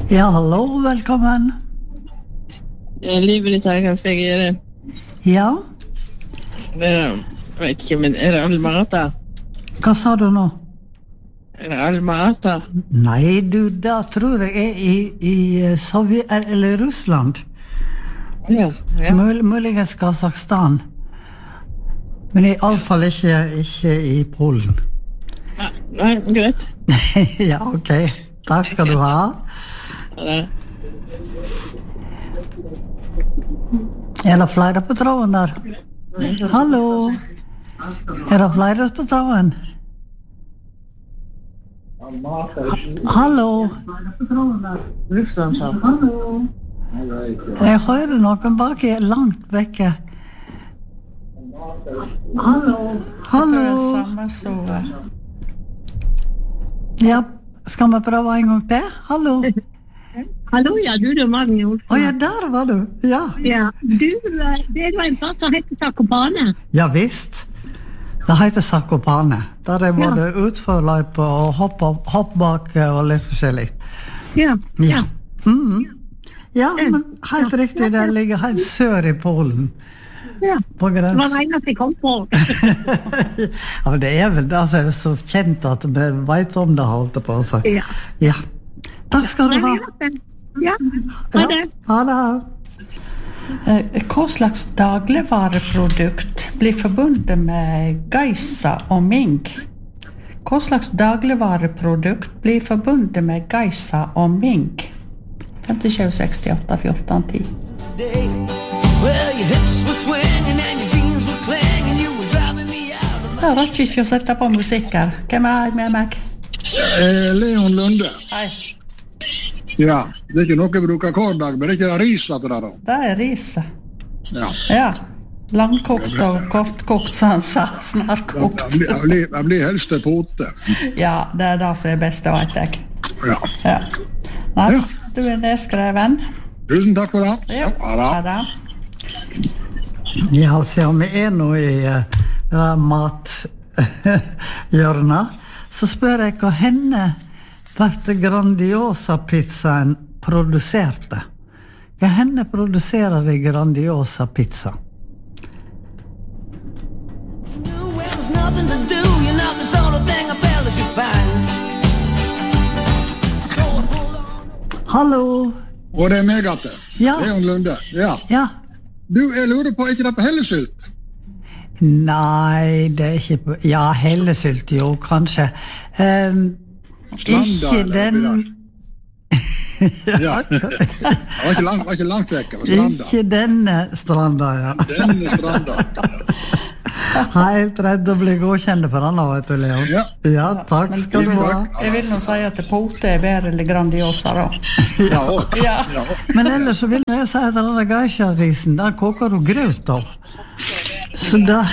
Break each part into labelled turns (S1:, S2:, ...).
S1: Ja, hallo, velkommen.
S2: Livet ditt her, kanskje jeg gjør det.
S1: Ja,
S2: Jeg vet ikke, men det Almata?
S1: hva sa du nå?
S2: Det Almata?
S1: Nei, du, da tror jeg i Sovjet, eller Russland.
S2: Ja.
S1: Muligens Kazakstan. Men i alle fall ikke i Polen.
S2: Nei, greit.
S1: Ja, ok. Takk skal du ha.
S2: Ja.
S1: Er det flere på tråden der? Hallo? Er det flere på tråden? Hallo?
S2: Russland, sa.
S1: Hallo? Jeg hører noen bak langt vekke. Hallo? Hallo? Ja, skal vi prøve en gang til? Hallo?
S3: Hallo, ja, du er Magne Olsen.
S1: Å ja, der var du. Ja.
S3: Ja, du, det var en plass som heter Zakopane.
S1: Ja visst. Det heter Zakopane. Der er både utforløype og hoppbakke og litt forskjellig.
S3: Ja.
S1: Ja. Ja, men helt riktig, det ligger helt sør i Polen.
S3: Ja,
S1: På
S3: det
S1: grensen.
S3: var det eneste jeg kom på.
S1: Ja, men det er vel det som er så kjent at vi vet om det, holdt det på å si.
S3: Ja.
S1: Ja. Takk skal du ha.
S3: Ja, ha det.
S1: Ha det.
S4: Hva slags dagligvareprodukt blir forbundet med geisa og mink? Hva slags dagligvareprodukt blir forbundet med geisa og mink? 57, 68, 14, 10. Jeg rakk ikke å sette på musikk her. Hvem er med meg?
S5: Leon Lunde.
S4: Hei.
S5: Ja, det er ikke noe jeg bruker hver dag, men det er ikke det risa til det da.
S4: Det er riset.
S5: Ja.
S4: Ja. Langkokt og kortkokt, som han sa. Snarkokt.
S5: Jeg blir helst til pote.
S4: Ja, det er det som er best, det vet jeg.
S5: Ja.
S4: Ja. Nei,
S5: Ja.
S4: du er nedskreven.
S5: Tusen takk for det.
S4: Ja,
S5: Ha det.
S1: Ja, se om vi er nå i mathjørnet, så spør jeg hva henne ble Grandiosa-pizzaen produserte. Hva henne produserer i Grandiosa-pizza? Hallo?
S5: Og det er meg at det.
S1: Ja.
S5: Leon Lunde. Ja.
S1: Ja.
S5: Du, jeg lurer på, er ikke det på hellesylt?
S1: Nei, det er ikke på... Ja, hellesylt jo, kanskje. Ikke den...
S5: Ja. Det var ikke langt vekk, det var stranda.
S1: Ikke denne stranda, ja.
S5: Denne stranda.
S1: Helt redd å bli godkjent for denne, vet du, Leon.
S5: Ja.
S1: Ja, takk skal du ha.
S4: Jeg vil nå si at pote er bedre eller Grandiosa, da.
S5: Ja.
S4: Ja.
S5: Ja.
S1: Men ellers så vil jeg si at denne geisha-risen, der koker du grøt av. Så der...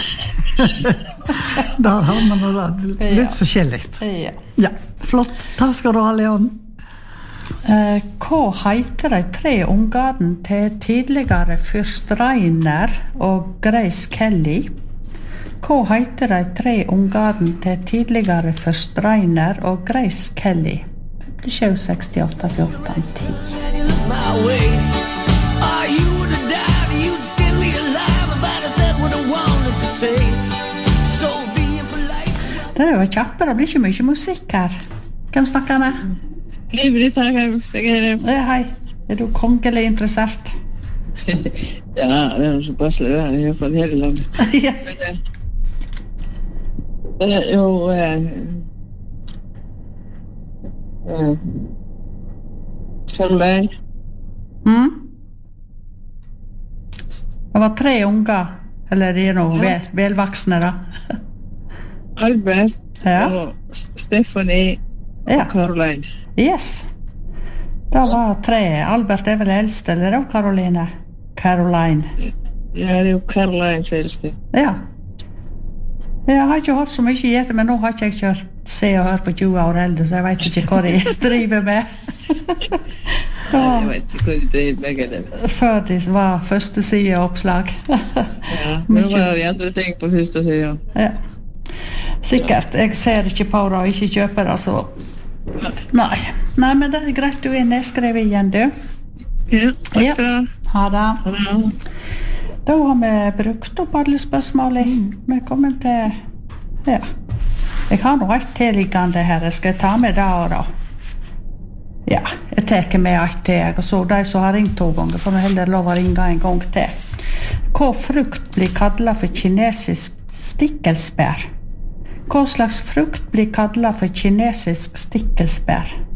S1: Der har man noe litt forskjellig.
S4: Ja.
S1: Ja, flott. Takk skal du ha, Leon.
S4: Hva heter de 3 ungene til tidligere fyrst Reiner og Grace Kelly? Hva heter de 3 ungene til tidligere fyrst Reiner og Grace Kelly? 57, 68, 14, 10. Det er jo kjappe, det blir ikke mye musikk her. Hvem snakker med?
S2: Livet ditt her, kanskje jeg gjør det.
S4: Hei, er du kongelig interessert?
S2: Ja, det er noe så passelig, det er i hvert fall hele landet.
S4: Ja.
S2: Det er jo... Caroline.
S4: Det var 3 unger, eller de er noe velvaksne da.
S2: Albert
S4: Ja.
S2: og Stephanie
S4: Ja.
S2: og Caroline.
S4: Yes. Det var 3. Albert er vel eldst, eller da, Caroline? Caroline.
S2: Ja, det er jo Caroline Fjeldsted.
S4: Ja. Jeg har ikke hørt så mye i det, men nå har ikke jeg kjørt Se og Hør på 20 år eldre, så jeg vet ikke hva de driver med.
S2: Jeg vet ikke hva de driver med det.
S4: Før de var første sideoppslag.
S2: Ja, men nå var det andre ting på første siden.
S4: Ja. Sikkert. Jeg ser ikke på det og ikke kjøper det, så Nei, men det greit, du nedskrevet igjen, du.
S3: Ja, takk for det.
S4: Ha det.
S3: Ja.
S4: Da har vi brukt opp alle spørsmålene. Vi er kommet til... Ja. Jeg har nå et tilliggende her. Jeg skal ta med det og da. Ja, jeg tar med et til, og så de som har ringt 2 ganger, får vi heller lov å ringe en gang til. Hva frukt blir kallet for kinesisk stikkelsbær? Hva slags frukt blir kallet for kinesisk stikkelsbær?